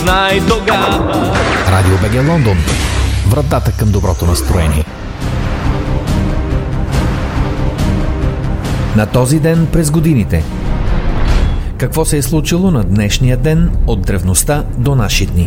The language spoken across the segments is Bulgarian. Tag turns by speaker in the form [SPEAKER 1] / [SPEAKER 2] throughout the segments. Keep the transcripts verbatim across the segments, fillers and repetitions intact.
[SPEAKER 1] Най-тогава
[SPEAKER 2] Радио БГ Лондон. Вратата към доброто настроение. На този ден през годините. Какво се е случило на днешния ден от древността до наши дни?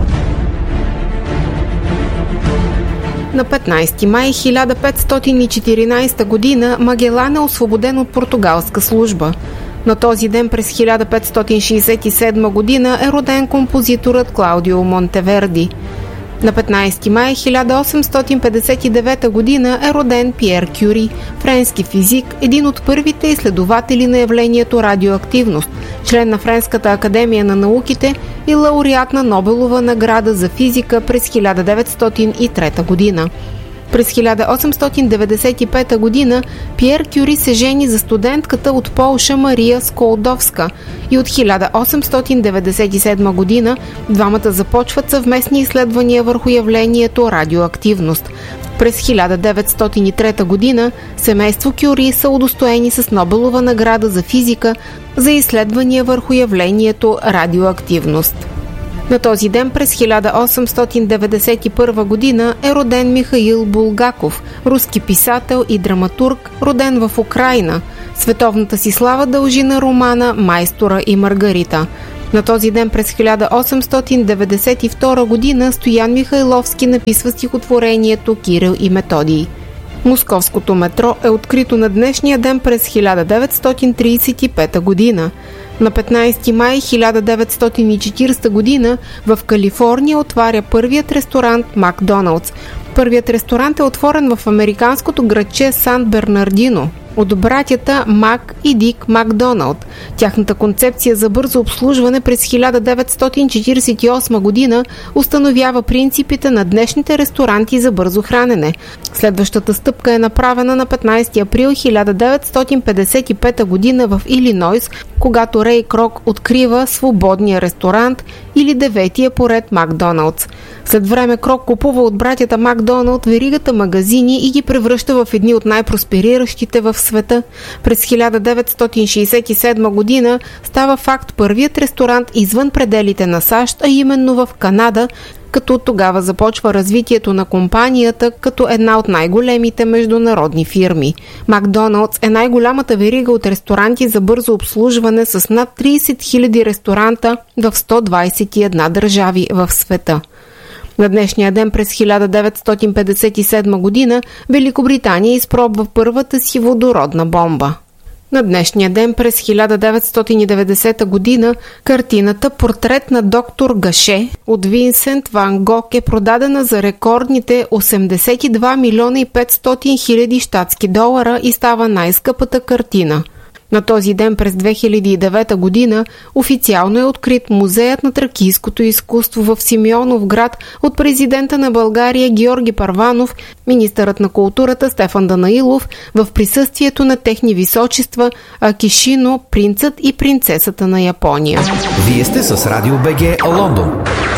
[SPEAKER 3] На петнайсети май хиляда петстотин и четиринайсета година Магелан е освободен от португалска служба. На този ден през хиляда петстотин шейсет и седма година е роден композиторът Клаудио Монтеверди. На петнайсети май хиляда осемстотин петдесет и девета година е роден Пиер Кюри, френски физик, един от първите изследователи на явлението радиоактивност, член на Френската академия на науките и лауреат на Нобелова награда за физика през хиляда деветстотин и трета година. През хиляда осемстотин деветдесет и пета година Пиер Кюри се жени за студентката от Полша Мария Сколдовска и от хиляда осемстотин деветдесет и седма година двамата започват съвместни изследвания върху явлението радиоактивност. През хиляда деветстотин и трета година семейство Кюри са удостоени с Нобелова награда за физика за изследвания върху явлението радиоактивност. На този ден през хиляда осемстотин деветдесет и първа година е роден Михаил Булгаков, руски писател и драматург, роден в Украйна. Световната си слава дължи на романа «Майстора и Маргарита». На този ден през хиляда осемстотин деветдесет и втора година Стоян Михайловски написва стихотворението «Кирил и Методий». Московското метро е открито на днешния ден през хиляда деветстотин трийсет и пета година. На петнайсети май хиляда деветстотин и четирийсета година в Калифорния отваря първият ресторант Макдоналдс. Първият ресторант е отворен в американското градче Сан Бернардино от братята Мак и Дик Макдоналд. Тяхната концепция за бързо обслужване през хиляда деветстотин четирийсет и осма година установява принципите на днешните ресторанти за бързо хранене. Следващата стъпка е направена на петнайсети април хиляда деветстотин петдесет и пета година в Илинойс, когато Рей Крок открива свободния ресторант или деветия поред Макдоналдс. След време Крок купува от братята Макдоналд веригата магазини и ги превръща в едни от най-проспериращите в света. През хиляда деветстотин шейсет и седма година става факт първият ресторант извън пределите на САЩ, а именно в Канада, като тогава започва развитието на компанията като една от най-големите международни фирми. Макдоналдс е най-голямата верига от ресторанти за бързо обслужване с над трийсет хиляди ресторанта в сто двайсет и една държави в света. На днешния ден през хиляда деветстотин петдесет и седма година Великобритания изпробва първата си водородна бомба. На днешния ден през хиляда деветстотин и деветдесета година картината «Портрет на доктор Гаше» от Винсент Ван Гог е продадена за рекордните осемдесет и два милиона и петстотин хиляди щатски долара и става най-скъпата картина. На този ден през две хиляди и девета година официално е открит Музеят на тракийското изкуство в Симеоновград от президента на България Георги Първанов, министърът на културата Стефан Данаилов в присъствието на техни височества Акишино, принцът и принцесата на Япония.
[SPEAKER 2] Вие сте с Радио БГ Лондон.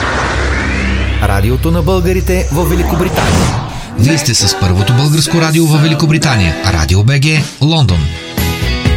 [SPEAKER 2] Радиото на българите в Великобритания.
[SPEAKER 4] Вие сте с първото българско радио в Великобритания. Радио БГ Лондон.